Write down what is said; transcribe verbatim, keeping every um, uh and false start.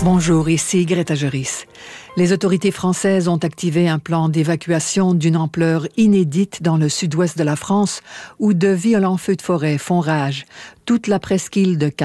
Bonjour, ici Greta Joris. Les autorités françaises ont activé un plan d'évacuation d'une ampleur inédite dans le sud-ouest de la France où de violents feux de forêt font rage. Toute la presqu'île de